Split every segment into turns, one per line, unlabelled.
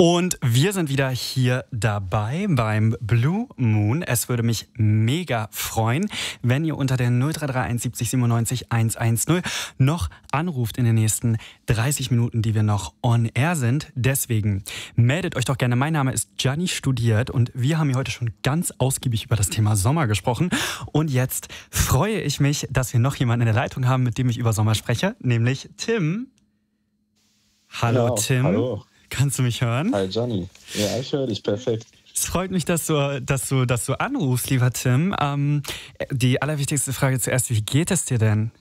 Und wir sind wieder hier dabei beim Blue Moon. Es würde mich mega freuen, wenn ihr unter der 0331 70 97 110 noch anruft in den nächsten 30 Minuten, die wir noch on air sind. Deswegen meldet euch doch gerne. Mein Name ist Gianni Studiert und wir haben hier heute schon ganz ausgiebig über das Thema Sommer gesprochen. Und jetzt freue ich mich, dass wir noch jemanden in der Leitung haben, mit dem ich über Sommer spreche, nämlich Tim. Hallo,
Genau,
Tim.
hallo.
Kannst du mich hören?
Hi Gianni. Ja, ich höre dich perfekt.
Es freut mich, dass du anrufst, lieber Tim. Die allerwichtigste Frage zuerst, wie geht es dir denn?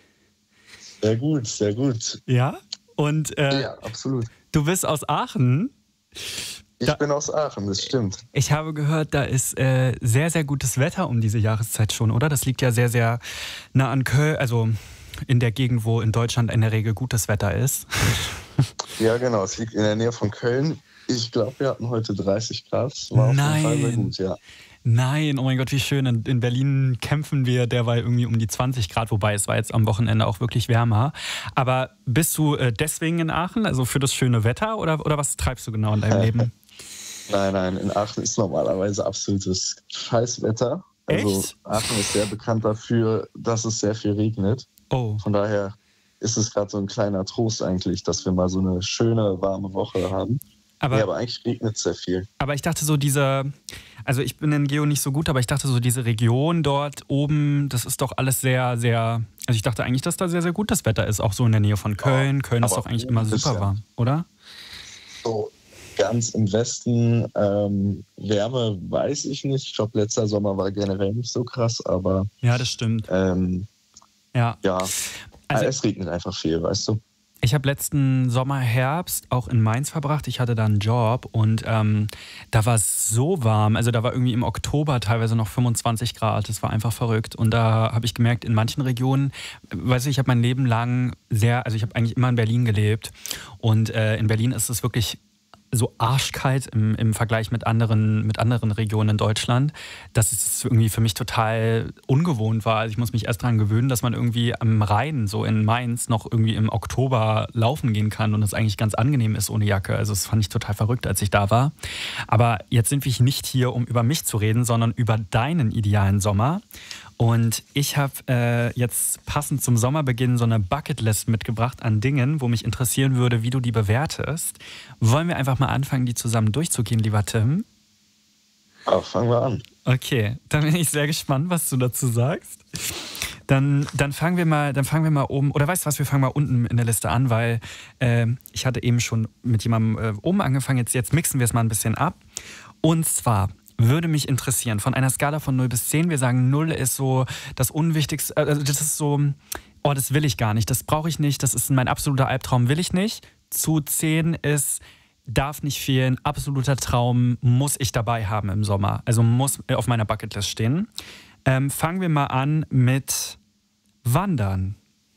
Sehr gut, sehr gut.
Ja? Und
Ja, absolut.
du bist aus Aachen?
Ich bin aus Aachen, das stimmt.
Ich habe gehört, da ist sehr, sehr gutes Wetter um diese Jahreszeit schon, oder? Das liegt ja sehr, sehr nah an Köln, also in der Gegend, wo in Deutschland in der Regel gutes Wetter ist.
Ja, genau, es liegt in der Nähe von Köln. Ich glaube, wir hatten heute 30 Grad. Das war auf jeden Fall sehr gut, ja.
Nein, oh mein Gott, wie schön. In Berlin kämpfen wir derweil irgendwie um die 20 Grad, wobei es war jetzt am Wochenende auch wirklich wärmer. Aber bist du deswegen in Aachen, also für das schöne Wetter, oder was treibst du genau in deinem Leben?
Nein, in Aachen ist normalerweise absolutes Scheißwetter. Also
Echt?
Aachen ist sehr bekannt dafür, dass es sehr viel regnet.
Oh.
Von daher ist es gerade so ein kleiner Trost eigentlich, dass wir mal so eine schöne, warme Woche haben. Aber eigentlich regnet es sehr viel.
Aber ich dachte so also ich bin in Geo nicht so gut, aber ich dachte so diese Region dort oben, das ist doch alles sehr, sehr, also ich dachte eigentlich, dass da sehr, sehr gut das Wetter ist, auch so in der Nähe von Köln.
Ja,
Köln ist doch eigentlich immer super warm, oder?
So ganz im Westen Wärme weiß ich nicht. Ich glaube, letzter Sommer war generell nicht so krass, aber
ja, das stimmt.
Ja,
Also
es regnet einfach viel, weißt du.
ich habe letzten Sommer, Herbst auch in Mainz verbracht. Ich hatte da einen Job und da war es so warm. Also da war irgendwie im Oktober teilweise noch 25 Grad. Das war einfach verrückt. Und da habe ich gemerkt, in manchen Regionen, weißt du, ich habe mein Leben lang ich habe eigentlich immer in Berlin gelebt. Und in Berlin ist es wirklich so arschkalt im Vergleich mit anderen Regionen in Deutschland, dass es irgendwie für mich total ungewohnt war. Also ich muss mich erst daran gewöhnen, dass man irgendwie am Rhein, so in Mainz, noch irgendwie im Oktober laufen gehen kann und es eigentlich ganz angenehm ist ohne Jacke. Also das fand ich total verrückt, als ich da war. Aber jetzt sind wir nicht hier, um über mich zu reden, sondern über deinen idealen Sommer. Und ich habe jetzt passend zum Sommerbeginn so eine Bucketlist mitgebracht an Dingen, wo mich interessieren würde, wie du die bewertest. Wollen wir einfach mal anfangen, die zusammen durchzugehen, lieber Tim?
Ja, fangen wir an.
Okay, dann bin ich sehr gespannt, was du dazu sagst. Dann fangen wir mal oben, oder weißt du was, wir fangen mal unten in der Liste an, weil ich hatte eben schon mit jemandem oben angefangen, jetzt mixen wir es mal ein bisschen ab. Und zwar würde mich interessieren, von einer Skala von 0 bis 10, wir sagen 0 ist so das Unwichtigste, also das ist so, oh, das will ich gar nicht, das brauche ich nicht, das ist mein absoluter Albtraum, will ich nicht. Zu 10 ist, darf nicht fehlen, absoluter Traum, muss ich dabei haben im Sommer, also muss auf meiner Bucketlist stehen. Fangen wir mal an mit Wandern.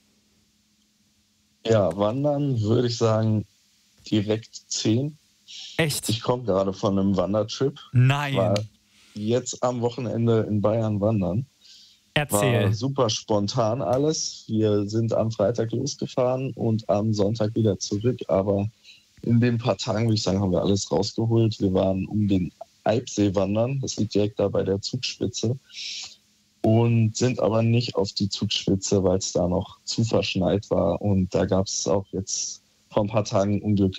Ja, wandern würde ich sagen direkt 10.
Echt?
Ich komme gerade von einem Wandertrip.
Nein.
War jetzt am Wochenende in Bayern wandern.
Erzähl.
War super spontan alles. Wir sind am Freitag losgefahren und am Sonntag wieder zurück. Aber in den paar Tagen, würde ich sagen, haben wir alles rausgeholt. Wir waren um den Eibsee wandern. Das liegt direkt da bei der Zugspitze. Und sind aber nicht auf die Zugspitze, weil es da noch zu verschneit war. Und da gab es auch jetzt vor ein paar Tagen Unglück